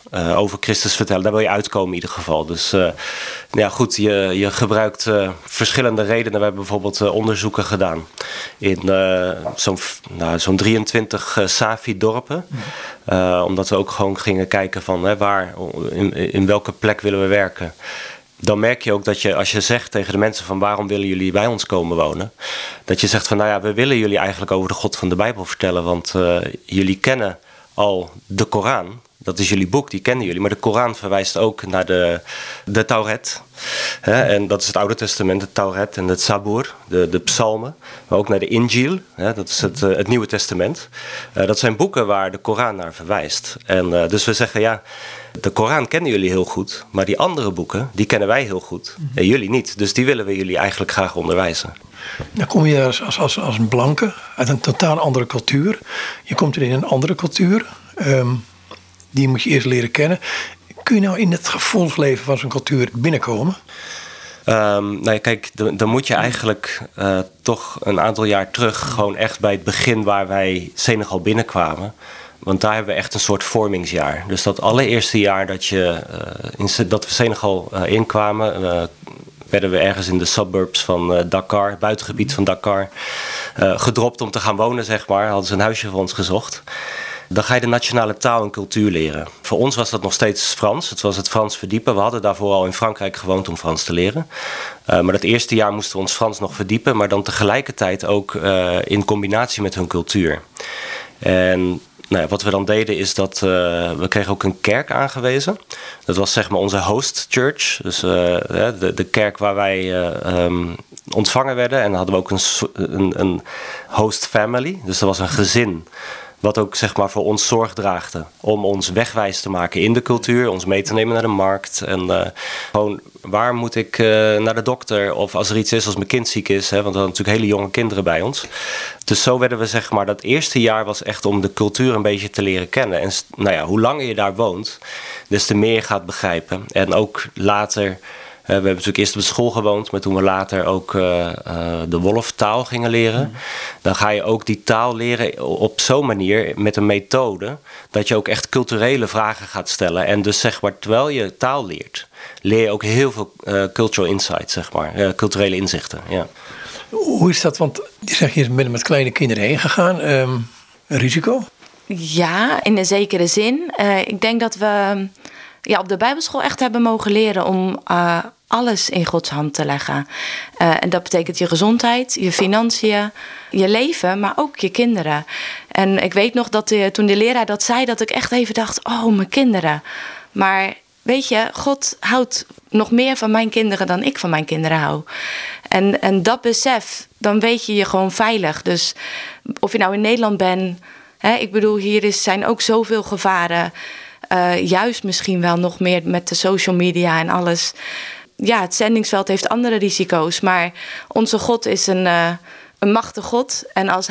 over Christus vertellen. Daar wil je uitkomen in ieder geval. Dus goed, je gebruikt verschillende redenen. We hebben bijvoorbeeld onderzoeken gedaan in zo'n 23 Safi-dorpen. Omdat we ook gewoon gingen kijken van in welke plek willen we werken. Dan merk je ook dat als je zegt tegen de mensen van waarom willen jullie bij ons komen wonen, dat je zegt van we willen jullie eigenlijk over de God van de Bijbel vertellen, want jullie kennen al de Koran. Dat is jullie boek, die kennen jullie. Maar de Koran verwijst ook naar de Tauret. En dat is het Oude Testament, de Tauret en het Zabur, de psalmen. Maar ook naar de Injil, dat is het Nieuwe Testament. Dat zijn boeken waar de Koran naar verwijst. En dus we zeggen, de Koran kennen jullie heel goed. Maar die andere boeken, die kennen wij heel goed. En jullie niet. Dus die willen we jullie eigenlijk graag onderwijzen. Dan kom je als een blanke uit een totaal andere cultuur. Je komt er in een andere cultuur. Die moet je eerst leren kennen. Kun je nou in het gevoelsleven van zo'n cultuur binnenkomen? Kijk, dan moet je eigenlijk toch een aantal jaar terug, gewoon echt bij het begin waar wij Senegal binnenkwamen. Want daar hebben we echt een soort vormingsjaar. Dus dat allereerste jaar dat we Senegal inkwamen, werden we ergens in de suburbs van Dakar, het buitengebied van Dakar, gedropt om te gaan wonen, zeg maar. Hadden ze een huisje voor ons gezocht. Dan ga je de nationale taal en cultuur leren. Voor ons was dat nog steeds Frans. Het was het Frans verdiepen. We hadden daarvoor al in Frankrijk gewoond om Frans te leren. Maar dat eerste jaar moesten we ons Frans nog verdiepen. Maar dan tegelijkertijd ook in combinatie met hun cultuur. En wat we dan deden is dat we kregen ook een kerk aangewezen. Dat was zeg maar onze host church. Dus de kerk waar wij ontvangen werden. En dan hadden we ook een host family. Dus dat was een gezin wat ook zeg maar voor ons zorg draagde om ons wegwijs te maken in de cultuur, ons mee te nemen naar de markt en gewoon waar moet ik naar de dokter of als er iets is, als mijn kind ziek is, want we hadden natuurlijk hele jonge kinderen bij ons. Dus zo werden we zeg maar, dat eerste jaar was echt om de cultuur een beetje te leren kennen. En hoe langer je daar woont, des te meer je gaat begrijpen. En ook later. We hebben natuurlijk eerst op school gewoond, maar toen we later ook de Woloftaal gingen leren. Dan ga je ook die taal leren op zo'n manier, met een methode, dat je ook echt culturele vragen gaat stellen. En dus zeg maar, terwijl je taal leert, leer je ook heel veel cultural insights, zeg maar, culturele inzichten. Ja. Hoe is dat? Want je zegt, je bent met kleine kinderen heen gegaan. Een risico? Ja, in een zekere zin. Ik denk dat we op de Bijbelschool echt hebben mogen leren om alles in Gods hand te leggen. En dat betekent je gezondheid, je financiën, je leven, maar ook je kinderen. En ik weet nog dat toen de leraar dat zei, dat ik echt even dacht, mijn kinderen. Maar weet je, God houdt nog meer van mijn kinderen dan ik van mijn kinderen hou. En dat besef, dan weet je je gewoon veilig. Dus of je nou in Nederland bent, ik bedoel, hier zijn ook zoveel gevaren. Juist misschien wel nog meer met de social media en alles. Ja, het zendingsveld heeft andere risico's. Maar onze God is een machtige God. En als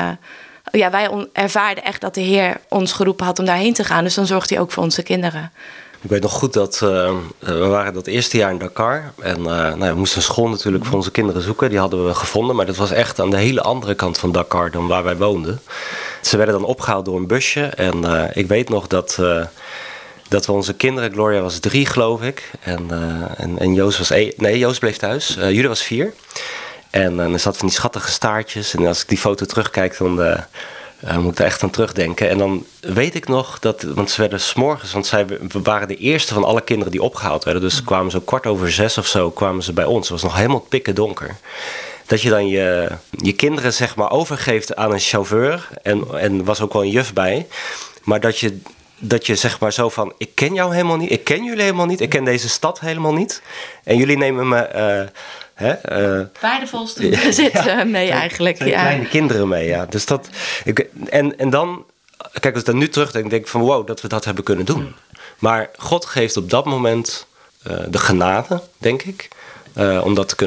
wij ervaarden echt dat de Heer ons geroepen had om daarheen te gaan. Dus dan zorgt hij ook voor onze kinderen. Ik weet nog goed dat we waren dat eerste jaar in Dakar. En we moesten een school natuurlijk voor onze kinderen zoeken. Die hadden we gevonden. Maar dat was echt aan de hele andere kant van Dakar dan waar wij woonden. Ze werden dan opgehaald door een busje. En ik weet nog dat we onze kinderen, Gloria was 3 geloof ik. En Joost was 1. Nee, Joost bleef thuis. Jude was 4. En er zat van die schattige staartjes. En als ik die foto terugkijk, dan moet ik er echt aan terugdenken. En dan weet ik nog want ze werden 's morgens, want we waren de eerste van alle kinderen die opgehaald werden. Dus kwamen ze 5:15 of zo, kwamen ze bij ons. Het was nog helemaal pikken donker. Dat je dan je kinderen zeg maar overgeeft aan een chauffeur. En was ook wel een juf bij. Maar dat je zeg maar zo van, ik ken jou helemaal niet. Ik ken jullie helemaal niet. Ik ken deze stad helemaal niet. En jullie nemen me waardevolste bezit mee eigenlijk. Ja. Kleine kinderen mee, ja. Dus en dan, kijk, als ik dan nu terugdenk, denk ik van wow, dat we dat hebben kunnen doen. Maar God geeft op dat moment de genade, denk ik, om dat te kunnen